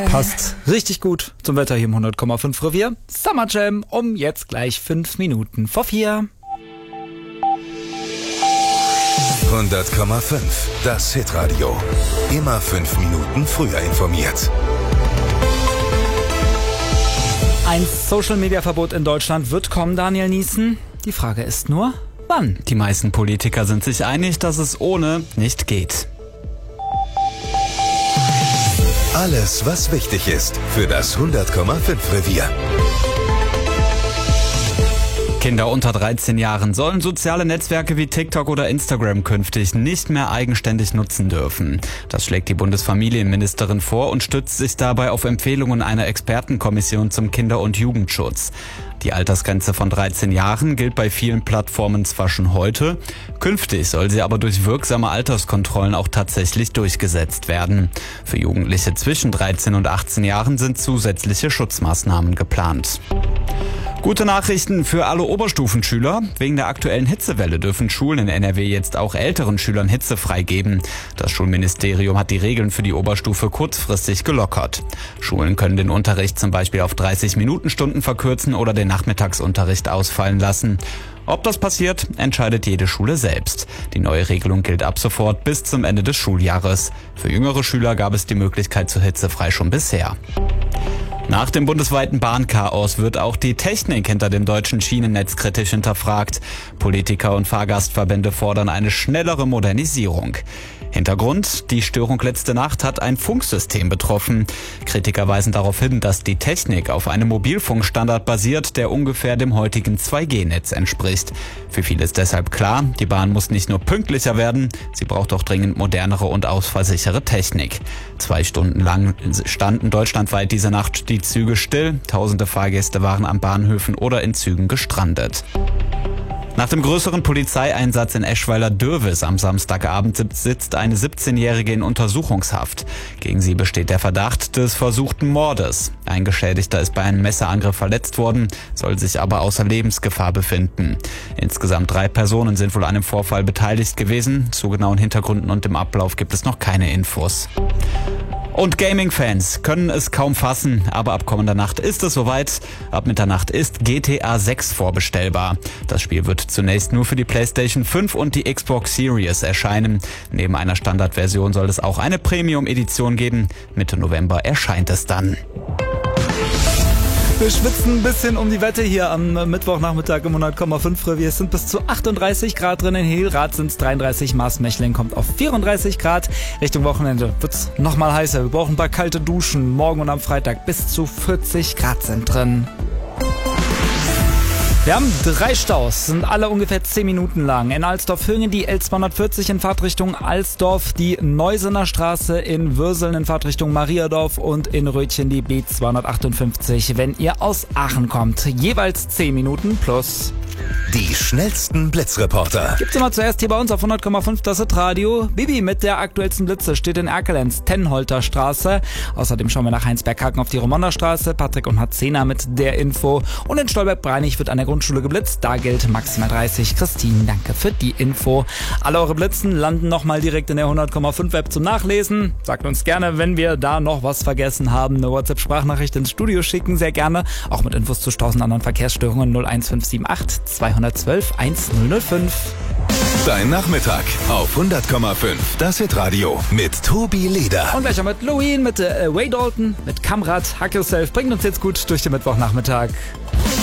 Passt richtig gut zum Wetter hier im 100,5 Revier. Summer Jam um jetzt gleich 5 Minuten vor 4. 100,5, das Hitradio. Immer 5 Minuten früher informiert. Ein Social-Media-Verbot in Deutschland wird kommen, Daniel Niesen. Die Frage ist nur, wann? Die meisten Politiker sind sich einig, dass es ohne nicht geht. Alles, was wichtig ist für das 100,5 Revier. Kinder unter 13 Jahren sollen soziale Netzwerke wie TikTok oder Instagram künftig nicht mehr eigenständig nutzen dürfen. Das schlägt die Bundesfamilienministerin vor und stützt sich dabei auf Empfehlungen einer Expertenkommission zum Kinder- und Jugendschutz. Die Altersgrenze von 13 Jahren gilt bei vielen Plattformen zwar schon heute, künftig soll sie aber durch wirksame Alterskontrollen auch tatsächlich durchgesetzt werden. Für Jugendliche zwischen 13 und 18 Jahren sind zusätzliche Schutzmaßnahmen geplant. Gute Nachrichten für alle Oberstufenschüler. Wegen der aktuellen Hitzewelle dürfen Schulen in NRW jetzt auch älteren Schülern Hitze freigeben. Das Schulministerium hat die Regeln für die Oberstufe kurzfristig gelockert. Schulen können den Unterricht zum Beispiel auf 30-Minuten-Stunden verkürzen oder den Nachmittagsunterricht ausfallen lassen. Ob das passiert, entscheidet jede Schule selbst. Die neue Regelung gilt ab sofort bis zum Ende des Schuljahres. Für jüngere Schüler gab es die Möglichkeit zu hitzefrei schon bisher. Nach dem bundesweiten Bahnchaos wird auch die Technik hinter dem deutschen Schienennetz kritisch hinterfragt. Politiker und Fahrgastverbände fordern eine schnellere Modernisierung. Hintergrund: Die Störung letzte Nacht hat ein Funksystem betroffen. Kritiker weisen darauf hin, dass die Technik auf einem Mobilfunkstandard basiert, der ungefähr dem heutigen 2G-Netz entspricht. Für viele ist deshalb klar, die Bahn muss nicht nur pünktlicher werden, sie braucht auch dringend modernere und ausfallsichere Technik. 2 Stunden lang standen deutschlandweit diese Nacht die Züge still, tausende Fahrgäste waren an Bahnhöfen oder in Zügen gestrandet. Nach dem größeren Polizeieinsatz in Eschweiler-Dürwes am Samstagabend sitzt eine 17-Jährige in Untersuchungshaft. Gegen sie besteht der Verdacht des versuchten Mordes. Ein Geschädigter ist bei einem Messerangriff verletzt worden, soll sich aber außer Lebensgefahr befinden. Insgesamt 3 Personen sind wohl an dem Vorfall beteiligt gewesen. Zu genauen Hintergründen und dem Ablauf gibt es noch keine Infos. Und Gaming-Fans können es kaum fassen, aber ab kommender Nacht ist es soweit. Ab Mitternacht ist GTA 6 vorbestellbar. Das Spiel wird zunächst nur für die PlayStation 5 und die Xbox Series erscheinen. Neben einer Standardversion soll es auch eine Premium-Edition geben. Mitte November erscheint es dann. Wir schwitzen ein bisschen um die Wette hier am Mittwochnachmittag im 100,5 Revier. Es sind bis zu 38 Grad drin. In Hilrath sind es 33. Maasmechelen kommt auf 34 Grad. Richtung Wochenende wird's nochmal heißer. Wir brauchen ein paar kalte Duschen. Morgen und am Freitag bis zu 40 Grad sind drin. Wir haben 3 Staus, sind alle ungefähr 10 Minuten lang. In Alsdorf-Hüngen die L240 in Fahrtrichtung Alsdorf, die Neusener Straße in Würseln in Fahrtrichtung Mariadorf und in Rötchen die B258, wenn ihr aus Aachen kommt. Jeweils 10 Minuten plus. Die schnellsten Blitzreporter. Gibt's immer zuerst hier bei uns auf 100,5 das Hitradio. Bibi mit der aktuellsten Blitze steht in Erkelenz, Tenholter Straße. Außerdem schauen wir nach Heinsberg-Haken auf die Romander Straße. Patrick und Hatzena mit der Info. Und in Stolberg-Breinig wird an der Grundschule geblitzt. Da gilt maximal 30. Christine, danke für die Info. Alle eure Blitzen landen nochmal direkt in der 100,5 App zum Nachlesen. Sagt uns gerne, wenn wir da noch was vergessen haben, eine WhatsApp-Sprachnachricht ins Studio schicken. Sehr gerne. Auch mit Infos zu 1000 anderen Verkehrsstörungen 01578 212 1005. Dein Nachmittag auf 100,5. Das Hitradio mit Tobi Leder. Und gleich auch mit Louine, mit Way Dalton, mit Kamrat, Hack Yourself. Bringt uns jetzt gut durch den Mittwochnachmittag.